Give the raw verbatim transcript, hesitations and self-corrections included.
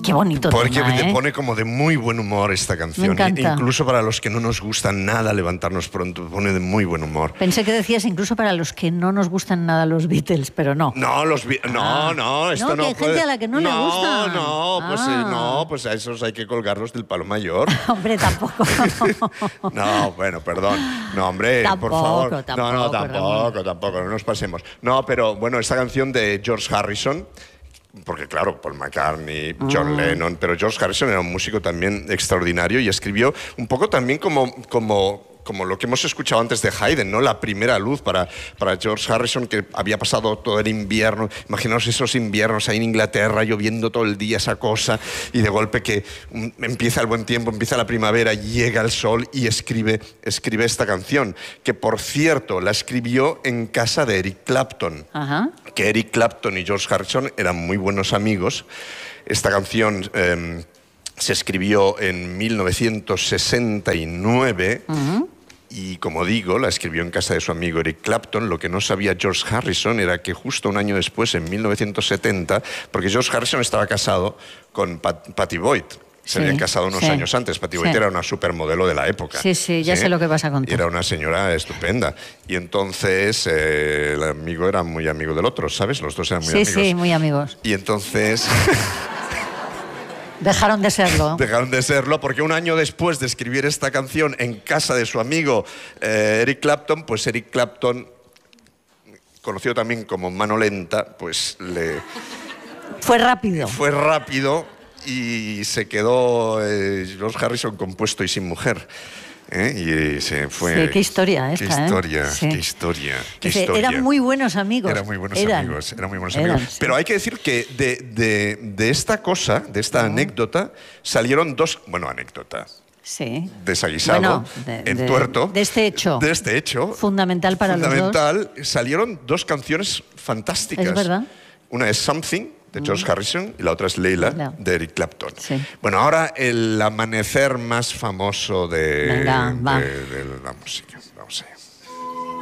Qué bonito Porque tema, te ¿eh? pone como de muy buen humor esta canción. Me encanta. Incluso para los que no nos gusta nada levantarnos pronto, pone de muy buen humor. Pensé que decías incluso para los que no nos gustan nada los Beatles, pero no. No, los vi- Ah. no, no, esto No, no, que hay puede- gente a la que no le no, gustan. No, pues, eh, Ah. no, pues a esos hay que colgarlos del palo mayor. Hombre, tampoco. No, bueno, perdón. No, hombre, Tampoco, por favor. tampoco, no, no, tampoco, Ramón. tampoco, no nos pasemos. No, pero bueno, esta canción de George Harrison, porque claro, Paul McCartney, John Ah. Lennon, pero George Harrison era un músico también extraordinario y escribió un poco también como, como, como lo que hemos escuchado antes de Haydn, ¿no? La primera luz para, para George Harrison, que había pasado todo el invierno. Imaginaos esos inviernos ahí en Inglaterra, lloviendo todo el día, esa cosa, y de golpe que um, empieza el buen tiempo, empieza la primavera, llega el sol y escribe, escribe esta canción, que por cierto la escribió en casa de Eric Clapton. Ajá. Que Eric Clapton y George Harrison eran muy buenos amigos. Esta canción eh, se escribió en mil novecientos sesenta y nueve uh-huh. y, como digo, la escribió en casa de su amigo Eric Clapton. Lo que no sabía George Harrison era que justo un año después, en mil novecientos setenta, porque George Harrison estaba casado con Pat- Patty Boyd. Se Sí, habían casado unos sí, años antes. Patty Boyd sí. era una supermodelo de la época. Sí, sí, ya sé lo que vas a contar. Y era una señora estupenda. Y entonces eh, el amigo era muy amigo del otro, ¿sabes? Los dos eran muy sí, amigos. Sí, sí, muy amigos. Y entonces Dejaron de serlo. dejaron de serlo porque un año después de escribir esta canción en casa de su amigo eh, Eric Clapton, pues Eric Clapton, conocido también como Mano Lenta, pues le... Fue rápido. Fue rápido y se quedó eh, George Harrison compuesto y sin mujer. ¿eh? Y se fue... Sí, qué historia esta, Qué historia, ¿eh? Sí. qué historia, qué Dice, historia. eran muy buenos amigos. Eran muy buenos eran. amigos, eran muy buenos Eran, amigos. sí. Pero hay que decir que de, de, de esta cosa, de esta Uh-huh. anécdota, salieron dos... Bueno, anécdota. Sí. Desaguisado, Bueno, de, en de, tuerto. De este hecho. De este hecho. Fundamental para fundamental, los dos. salieron dos canciones fantásticas. Es verdad. Una es Something, de George mm. Harrison, y la otra es Leila, Leila. de Eric Clapton. Sí. Bueno, ahora el amanecer más famoso de, Venga, va. de, de la música. Vamos allá.